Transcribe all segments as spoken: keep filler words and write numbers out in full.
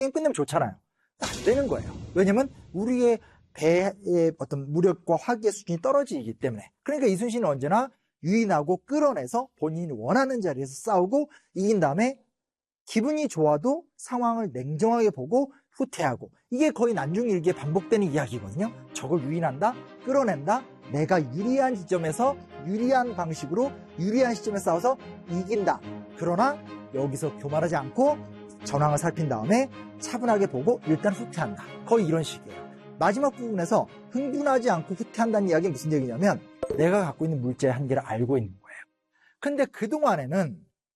게임 끝내면 좋잖아요. 안 되는 거예요. 왜냐면 우리의 배의 어떤 무력과 화기의 수준이 떨어지기 때문에. 그러니까 이순신은 언제나 유인하고 끌어내서 본인이 원하는 자리에서 싸우고 이긴 다음에 기분이 좋아도 상황을 냉정하게 보고 후퇴하고, 이게 거의 난중일기에 반복되는 이야기거든요. 적을 유인한다, 끌어낸다, 내가 유리한 지점에서 유리한 방식으로 유리한 시점에 싸워서 이긴다. 그러나 여기서 교만하지 않고 전황을 살핀 다음에 차분하게 보고 일단 후퇴한다. 거의 이런 식이에요. 마지막 부분에서 흥분하지 않고 후퇴한다는 이야기는 무슨 얘기냐면 내가 갖고 있는 물자의 한계를 알고 있는 거예요. 근데 그동안에는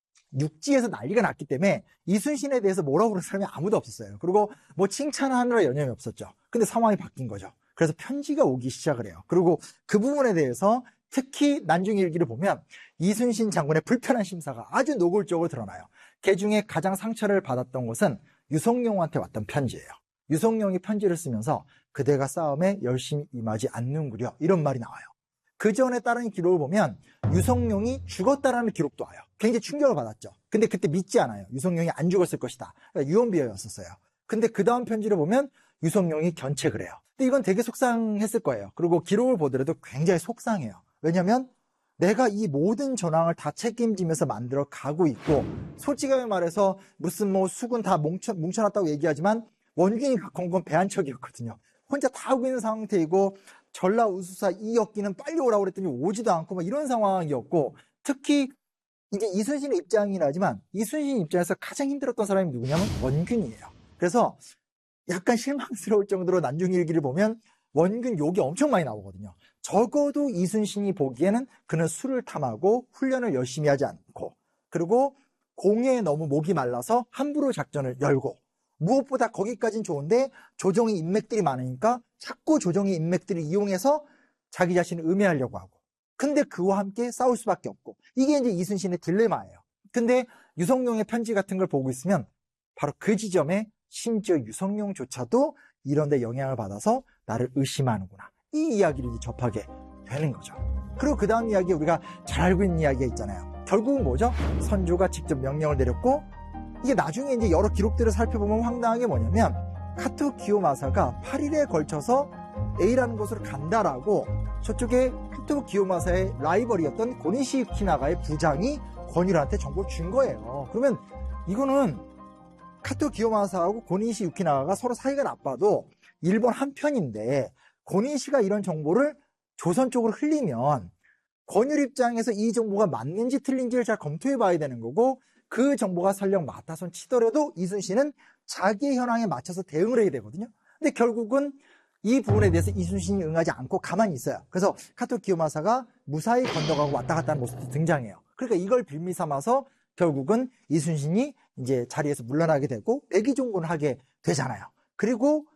육지에서 난리가 났기 때문에 이순신에 대해서 뭐라고 그러는 사람이 아무도 없었어요. 그리고 뭐 칭찬하느라 여념이 없었죠. 근데 상황이 바뀐 거죠. 그래서 편지가 오기 시작을 해요. 그리고 그 부분에 대해서 특히 난중일기를 보면 이순신 장군의 불편한 심사가 아주 노골적으로 드러나요. 그 중에 가장 상처를 받았던 것은 유성룡한테 왔던 편지예요. 유성룡이 편지를 쓰면서 그대가 싸움에 열심히 임하지 않는구려, 이런 말이 나와요. 그 전에 다른 기록을 보면 유성룡이 죽었다라는 기록도 와요. 굉장히 충격을 받았죠. 근데 그때 믿지 않아요. 유성룡이 안 죽었을 것이다. 그러니까 유언비어였었어요. 근데 그 다음 편지를 보면 유성룡이 견책을 해요. 근데 이건 되게 속상했을 거예요. 그리고 기록을 보더라도 굉장히 속상해요. 왜냐면 내가 이 모든 전황을 다 책임지면서 만들어 가고 있고, 솔직하게 말해서 무슨 뭐 수군 다 뭉쳐, 뭉쳐놨다고 얘기하지만 원균이 갖고 온 건 배 한 척이었거든요. 혼자 다 하고 있는 상태이고 전라 우수사 이역기는 빨리 오라고 그랬더니 오지도 않고 막 이런 상황이었고, 특히 이제 이순신의 입장이라지만 이순신 입장에서 가장 힘들었던 사람이 누구냐면 원균이에요. 그래서 약간 실망스러울 정도로 난중일기를 보면 원균 욕이 엄청 많이 나오거든요. 적어도 이순신이 보기에는 그는 술을 탐하고 훈련을 열심히 하지 않고, 그리고 공에 너무 목이 말라서 함부로 작전을 열고, 무엇보다 거기까진 좋은데 조정의 인맥들이 많으니까 자꾸 조정의 인맥들을 이용해서 자기 자신을 음해하려고 하고, 근데 그와 함께 싸울 수밖에 없고, 이게 이제 이순신의 딜레마예요. 근데 유성룡의 편지 같은 걸 보고 있으면 바로 그 지점에 심지어 유성룡조차도 이런 데 영향을 받아서 나를 의심하는구나, 이 이야기를 이제 접하게 되는 거죠. 그리고 그 다음 이야기, 우리가 잘 알고 있는 이야기가 있잖아요. 결국은 뭐죠? 선조가 직접 명령을 내렸고, 이게 나중에 이제 여러 기록들을 살펴보면 황당한 게 뭐냐면 카토 기요마사가 팔 일에 걸쳐서 A라는 곳으로 간다라고 저쪽에 카토 기요마사의 라이벌이었던 고니시 유키나가의 부장이 권율한테 정보를 준 거예요. 그러면 이거는 카토 기요마사하고 고니시 유키나가가 서로 사이가 나빠도 일본 한편인데 고니시가 이런 정보를 조선 쪽으로 흘리면 권율 입장에서 이 정보가 맞는지 틀린지를 잘 검토해 봐야 되는 거고, 그 정보가 설령 맞다손 치더라도 이순신은 자기의 현황에 맞춰서 대응을 해야 되거든요. 근데 결국은 이 부분에 대해서 이순신이 응하지 않고 가만히 있어요. 그래서 카토 기요마사가 무사히 건너가고 왔다 갔다 하는 모습도 등장해요. 그러니까 이걸 빌미 삼아서 결국은 이순신이 이제 자리에서 물러나게 되고 백의종군을 하게 되잖아요. 그리고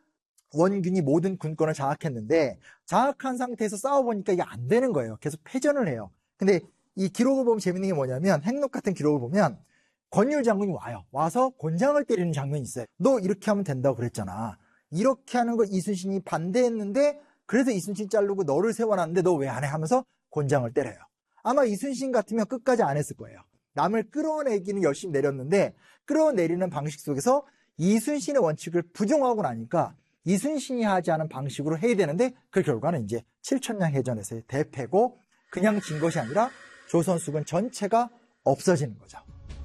원균이 모든 군권을 장악했는데 장악한 상태에서 싸워보니까 이게 안 되는 거예요. 계속 패전을 해요. 근데 이 기록을 보면 재밌는 게 뭐냐면, 행록 같은 기록을 보면 권율 장군이 와요. 와서 곤장을 때리는 장면이 있어요. 너 이렇게 하면 된다고 그랬잖아. 이렇게 하는 걸 이순신이 반대했는데 그래서 이순신 자르고 너를 세워놨는데 너 왜 안 해? 하면서 곤장을 때려요. 아마 이순신 같으면 끝까지 안 했을 거예요. 남을 끌어내기는 열심히 내렸는데 끌어내리는 방식 속에서 이순신의 원칙을 부정하고 나니까 이순신이 하지 않은 방식으로 해야 되는데 그 결과는 이제 칠천량 해전에서의 대패고, 그냥 진 것이 아니라 조선수군 전체가 없어지는 거죠.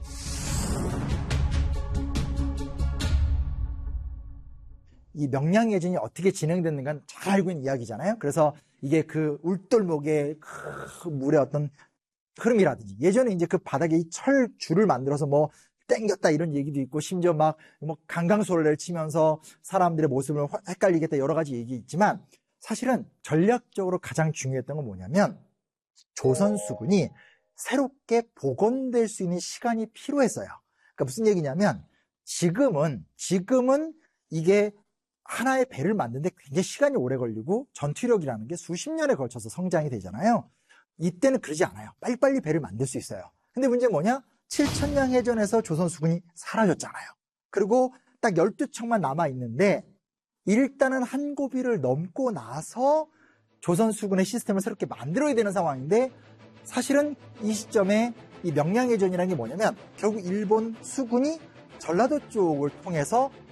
이 명량해전이 어떻게 진행됐는가는 잘 알고 있는 이야기잖아요. 그래서 이게 그 울돌목의 그 물의 어떤 흐름이라든지, 예전에 이제 그 바닥에 이 철줄을 만들어서 뭐 땡겼다 이런 얘기도 있고, 심지어 막 뭐 강강소를 치면서 사람들의 모습을 헷갈리게 했다, 여러 가지 얘기 있지만, 사실은 전략적으로 가장 중요했던 건 뭐냐면 조선수군이 새롭게 복원될 수 있는 시간이 필요했어요. 그러니까 무슨 얘기냐면 지금은 지금은 이게 하나의 배를 만드는데 굉장히 시간이 오래 걸리고 전투력이라는 게 수십 년에 걸쳐서 성장이 되잖아요. 이때는 그러지 않아요. 빨리빨리 배를 만들 수 있어요. 근데 문제는 뭐냐? 칠천량 해전에서 조선수군이 사라졌잖아요. 그리고 딱 열두 척만 남아있는데 일단은 한 고비를 넘고 나서 조선수군의 시스템을 새롭게 만들어야 되는 상황인데, 사실은 이 시점에 이 명량해전이라는 게 뭐냐면 결국 일본 수군이 전라도 쪽을 통해서